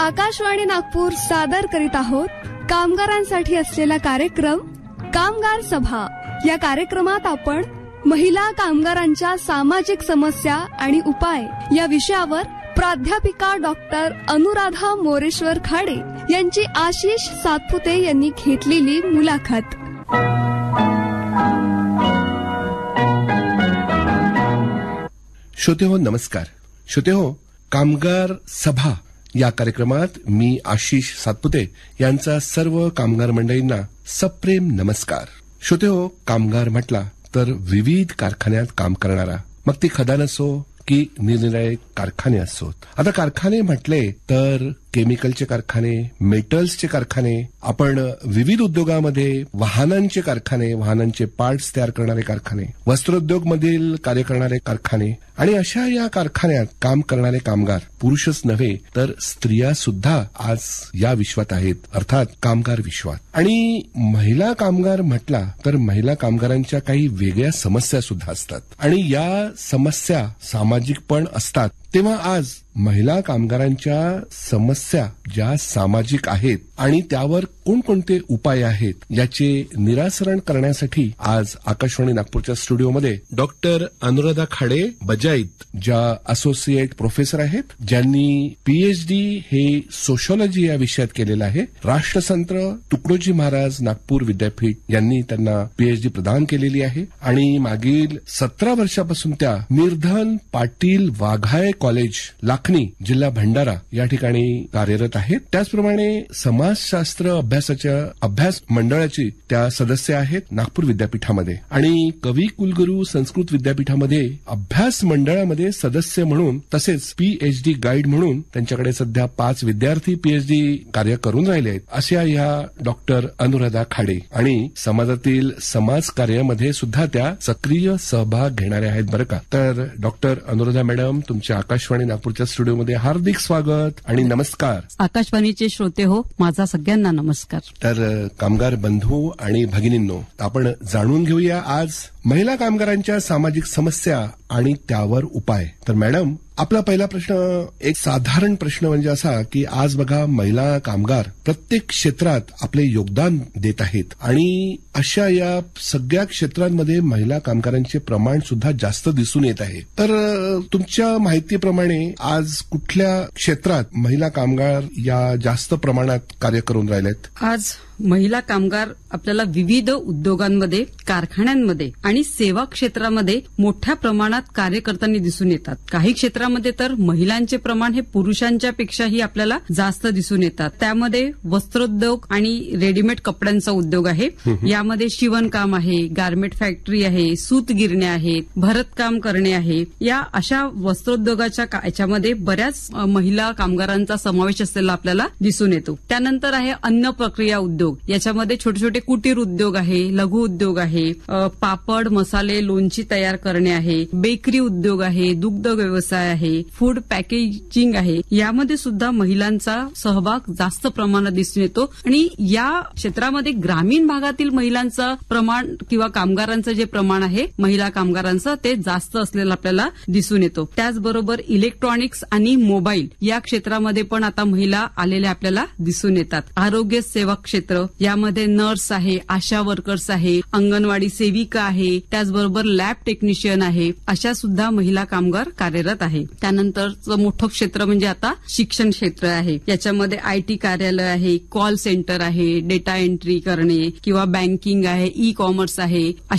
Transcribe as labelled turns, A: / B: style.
A: आकाशवाणी नागपूर सादर करीत आहोत कामगारांसाठी असलेला कार्यक्रम कामगार सभा. या कार्यक्रमात आपण महिला कामगारांच्या सामाजिक समस्या आणि उपाय या विषयावर प्राध्यापिका डॉक्टर अनुराधा मोरेश्वर खाडे यांची आशिष सातपुते यांनी घेतलेली मुलाखत.
B: श्रोतेहो नमस्कार. श्रोतेहो, कामगार सभा या कार्यक्रमात मी आशिष सातपुते यांचा सर्व कामगार मंडळींना सप्रेम नमस्कार. श्रोतेहो, कामगार म्हटला तर विविध कारखान्यात काम करणारा, मग ती खदान असो की निरनिराळे कारखाने असोत. आता कारखाने म्हटले तर केमिकलचे कारखाने, मेटल्सचे कारखाने, आपण विविध उद्योगामध्ये वाहनांचे कारखाने, वाहनांचे पार्ट्स तयार करणारे कारखाने, वस्त्रोद्योगमधील कार्य करणारे कारखाने आणि अशा या कारखान्यात काम करणारे कामगार पुरुषच नव्हे तर स्त्रिया सुद्धा आज या विश्वात आहेत, अर्थात कामगार विश्वात. आणि महिला कामगार म्हटला तर महिला कामगारांच्या काही वेगळ्या समस्या सुद्धा असतात आणि या समस्या सामाजिक पण असतात. तेव्हा आज महिला कामगारांच्या समस्या ज्या सामाजिक आहेत आणि त्यावर कोणकोणते उपाय आहेत याचे निरासरण करण्यासाठी आज आकाशवाणी नागपूरच्या स्टुडिओमध्ये डॉक्टर अनुराधा खाडे बजाईत, ज्या असोसिएट प्रोफेसर आहेत, ज्यांनी पीएचडी हे सोशॉलॉजी या विषयात केलेलं आहे. राष्ट्रसंत तुकडोजी महाराज नागपूर विद्यापीठ यांनी त्यांना पीएचडी प्रदान केलेली आहे आणि मागील 17 वर्षापासून त्या निर्धन पाटील वाघाय कॉलेज लाखनी, जिल्हा भंडारा या ठिकाणी कार्यरत आहेत. त्याचप्रमाणे समाजशास्त्र अभ्यास मंडळाची त्या सदस्य आहेत नागपूर विद्यापीठामध्ये आणि कवी कुलगुरू संस्कृत विद्यापीठामध्ये अभ्यास मंडळामध्ये सदस्य म्हणून, तसेच पीएचडी गाईड म्हणून त्यांच्याकडे सध्या 5 विद्यार्थी पीएचडी कार्य करून राहिले आहेत. अशा या डॉक्टर अनुराधा खाडे आणि समाजातील समाज कार्यामध्ये सुद्धा त्या सक्रिय सहभाग घेणाऱ्या आहेत बरं का. तर डॉक्टर अनुराधा मॅडम, तुमच्या आकाशवाणी नागपूरच्या स्टुडिओमध्ये हार्दिक स्वागत आणि नमस्कार.
C: आकाशवाणीचे श्रोते हो, माझा सगळ्यांना नमस्कार.
B: तर कामगार बंधू आणि भगिनींनो, आपण जाणून घेऊया आज महिला कामगारांच्या सामाजिक समस्या आणि त्यावर उपाय. तर मॅडम, आपला पहिला प्रश्न एक साधारण प्रश्न म्हणजे असा की आज बघा, महिला कामगार प्रत्येक क्षेत्रात आपले योगदान देत आहेत आणि अशा या सगळ्या क्षेत्रांमध्ये महिला कामगारांचे प्रमाण सुद्धा जास्त दिसून येत आहे. तर तुमच्या माहितीप्रमाणे आज कुठल्या क्षेत्रात महिला कामगार या जास्त प्रमाणात कार्य करून राहिलेत?
C: आज महिला कामगार आपल्याला विविध उद्योगांमध्ये, कारखान्यांमध्ये आणि सेवा क्षेत्रामध्ये मोठ्या प्रमाणात कार्य करताना दिसून येतात. काही क्षेत्रामध्ये तर महिलांचे प्रमाण हे पुरुषांच्या पेक्षाही आपल्याला जास्त दिसून येतात. त्यामध्ये वस्त्रोद्योग आणि रेडीमेड कपड्यांचा उद्योग आहे. यामध्ये शिवणकाम आहे, गारमेंट फॅक्टरी आहे, सूत गिरण्या आहेत, भरतकाम करणे आहे. या अशा वस्त्रोद्योगाच्या याच्यामध्ये बऱ्याच महिला कामगारांचा समावेश असलेला आपल्याला दिसून येतो. त्यानंतर आहे अन्न प्रक्रिया उद्योग. याच्यामध्ये छोटे छोटे कुटीर उद्योग आहे, लघु उद्योग आहे, पापड, मसाले, लोणची तयार करणे आहे, बेकरी उद्योग आहे, दुग्ध व्यवसाय आहे, फूड पॅकेजिंग आहे. यामध्ये सुद्धा महिलांचा सहभाग जास्त प्रमाणात दिसून येतो आणि या क्षेत्रामध्ये ग्रामीण भागातील महिलांचं प्रमाण किंवा कामगारांचं जे प्रमाण आहे महिला कामगारांचं ते जास्त असलेलं आपल्याला दिसून येतो. त्याचबरोबर इलेक्ट्रॉनिक्स आणि मोबाईल या क्षेत्रामध्ये पण आता महिला आलेल्या आपल्याला दिसून येतात. आरोग्य सेवा क्षेत्र, यामध्ये नर्स आहे, आशा वर्कर्स आहे, अंगणवाडी सेविका आहे, त्याचबरोबर लॅब टेक्निशियन आहे. अशा सुद्धा महिला कामगार कार्यरत आहे. त्यानंतरचं मोठं क्षेत्र म्हणजे आता शिक्षण क्षेत्र आहे. याच्यामध्ये आयटी कार्यालय आहे, कॉल सेंटर आहे, डेटा एंट्री करणे किंवा बँकिंग आहे, ई कॉमर्स आहे.